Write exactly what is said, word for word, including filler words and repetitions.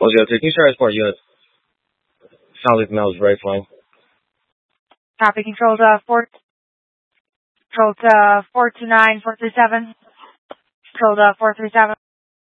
one zero two, can you start as part unit? Sounds like the mail is very fine. Copy, control to four, control to four two nine, four three seven, control to four three seven.